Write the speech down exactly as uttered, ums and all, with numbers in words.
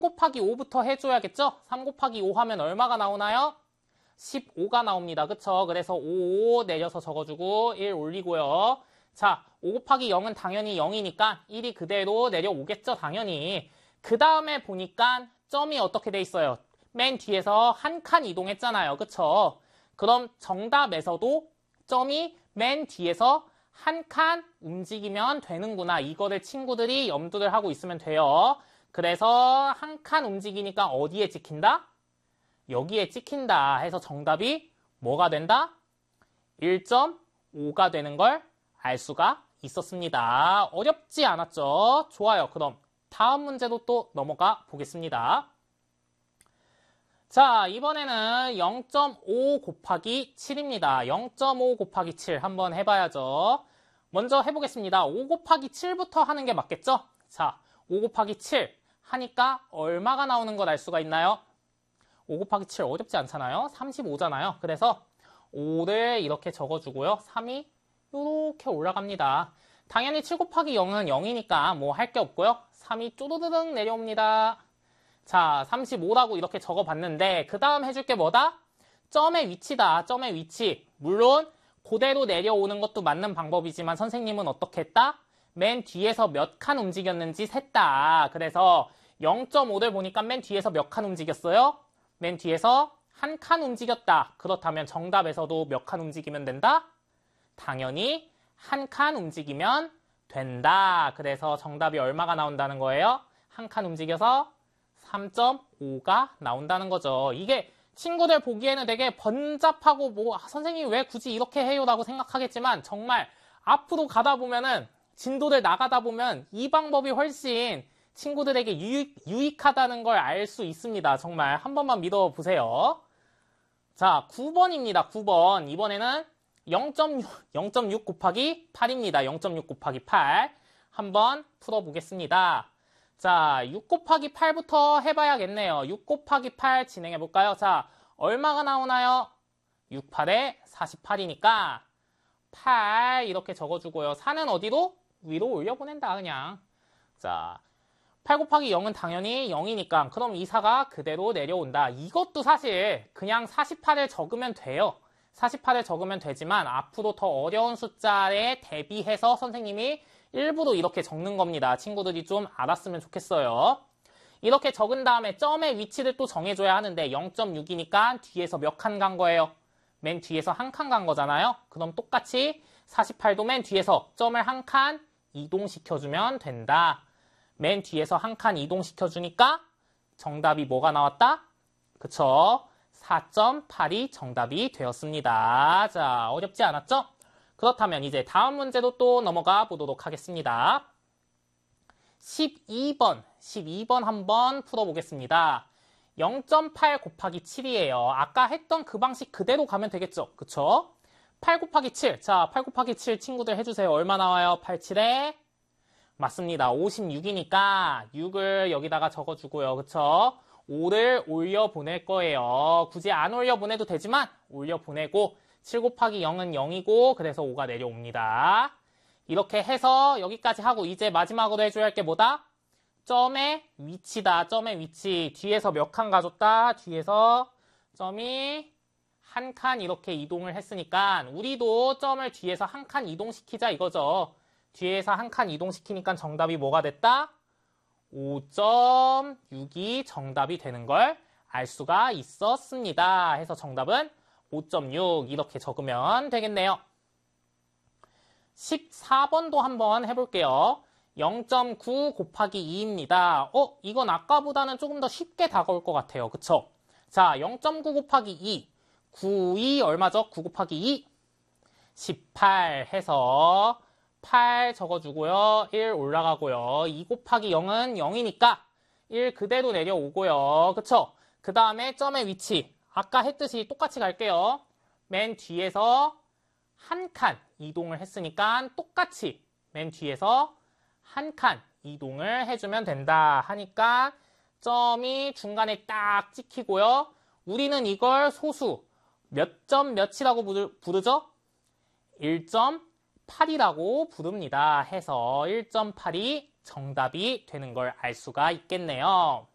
곱하기 오부터 해줘야겠죠? 삼 곱하기 오 하면 얼마가 나오나요? 십오가 나옵니다. 그쵸? 그래서 오 내려서 적어주고 일 올리고요. 자, 오 곱하기 영은 당연히 영이니까 일이 그대로 내려오겠죠? 당연히. 그 다음에 보니까 점이 어떻게 돼 있어요? 맨 뒤에서 한 칸 이동했잖아요. 그쵸? 그럼 정답에서도 점이 맨 뒤에서 한 칸 움직이면 되는구나. 이거를 친구들이 염두를 하고 있으면 돼요. 그래서 한 칸 움직이니까 어디에 찍힌다? 여기에 찍힌다 해서 정답이 뭐가 된다? 일 점 오가 되는 걸 알 수가 있었습니다. 어렵지 않았죠? 좋아요. 그럼 다음 문제도 또 넘어가 보겠습니다. 자, 이번에는 영 점 오 곱하기 칠입니다. 영 점 오 곱하기 칠 한번 해봐야죠. 먼저 해보겠습니다. 오 곱하기 칠부터 하는 게 맞겠죠? 자, 오 곱하기 칠 하니까 얼마가 나오는 걸 알 수가 있나요? 오 곱하기 칠 어렵지 않잖아요? 삼십오잖아요. 그래서 오를 이렇게 적어주고요. 삼이 이렇게 올라갑니다. 당연히 칠 곱하기 영은 영이니까 뭐 할 게 없고요. 삼이 쪼르르륵 내려옵니다. 자, 삼십오라고 이렇게 적어봤는데 그 다음 해줄 게 뭐다? 점의 위치다. 점의 위치. 물론 그대로 내려오는 것도 맞는 방법이지만 선생님은 어떻게 했다? 맨 뒤에서 몇 칸 움직였는지 셌다. 그래서 영 점 오를 보니까 맨 뒤에서 몇 칸 움직였어요? 맨 뒤에서 한 칸 움직였다. 그렇다면 정답에서도 몇 칸 움직이면 된다? 당연히 한 칸 움직이면 된다. 그래서 정답이 얼마가 나온다는 거예요? 한 칸 움직여서 삼 점 오가 나온다는 거죠. 이게 친구들 보기에는 되게 번잡하고 뭐 아, 선생님이 왜 굳이 이렇게 해요? 라고 생각하겠지만 정말 앞으로 가다 보면은 진도를 나가다 보면 이 방법이 훨씬 친구들에게 유익, 유익하다는 걸 알 수 있습니다. 정말 한 번만 믿어보세요. 자, 구 번입니다. 구 번. 이번에는 영 점 육 곱하기 팔입니다. 영 점 육 곱하기 팔. 한번 풀어보겠습니다. 자, 육 곱하기 팔부터 해봐야겠네요. 육 곱하기 팔 진행해볼까요? 자, 얼마가 나오나요? 육, 팔에 사십팔이니까 팔 이렇게 적어주고요. 사는 어디로? 위로 올려보낸다 그냥. 자, 팔 곱하기 영은 당연히 영이니까 그럼 이 사가 그대로 내려온다. 이것도 사실 그냥 사십팔을 적으면 돼요. 사십팔을 적으면 되지만 앞으로 더 어려운 숫자에 대비해서 선생님이 일부러 이렇게 적는 겁니다. 친구들이 좀 알았으면 좋겠어요. 이렇게 적은 다음에 점의 위치를 또 정해줘야 하는데 영 점 육이니까 뒤에서 몇 칸 간 거예요? 맨 뒤에서 한 칸 간 거잖아요. 그럼 똑같이 사십팔도 맨 뒤에서 점을 한 칸 이동시켜주면 된다. 맨 뒤에서 한 칸 이동시켜주니까 정답이 뭐가 나왔다? 그쵸? 사 점 팔이 정답이 되었습니다. 자, 어렵지 않았죠? 그렇다면 이제 다음 문제도 또 넘어가 보도록 하겠습니다. 십이 번, 십이 번 한번 풀어보겠습니다. 영 점 팔 곱하기 칠이에요. 아까 했던 그 방식 그대로 가면 되겠죠? 그쵸? 팔 곱하기 칠. 자, 팔 곱하기 칠 친구들 해주세요. 얼마 나와요? 팔, 칠에? 맞습니다. 오십육이니까 육을 여기다가 적어주고요. 그쵸? 오를 올려보낼 거예요. 굳이 안 올려보내도 되지만 올려보내고 칠 곱하기 영은 영이고 그래서 오가 내려옵니다. 이렇게 해서 여기까지 하고 이제 마지막으로 해줘야 할 게 뭐다? 점의 위치다. 점의 위치. 뒤에서 몇 칸 가졌다. 뒤에서 점이 한 칸 이렇게 이동을 했으니까 우리도 점을 뒤에서 한 칸 이동시키자 이거죠. 뒤에서 한 칸 이동시키니까 정답이 뭐가 됐다? 오 점 육이 정답이 되는 걸 알 수가 있었습니다. 해서 정답은 오 점 육 이렇게 적으면 되겠네요. 십사 번도 한번 해볼게요. 영 점 구 곱하기 이입니다. 어? 이건 아까보다는 조금 더 쉽게 다가올 것 같아요. 그쵸? 자, 영 점 구 곱하기 이. 구이 얼마죠? 구 곱하기 이. 십팔 해서 팔 적어주고요. 일 올라가고요. 이 곱하기 영은 영이니까 일 그대로 내려오고요. 그쵸? 그 다음에 점의 위치. 아까 했듯이 똑같이 갈게요. 맨 뒤에서 한 칸 이동을 했으니까 똑같이 맨 뒤에서 한 칸 이동을 해주면 된다 하니까 점이 중간에 딱 찍히고요. 우리는 이걸 소수 몇 점 몇이라고 부르죠? 일 점 팔이라고 부릅니다. 해서 일 점 팔이 정답이 되는 걸 알 수가 있겠네요.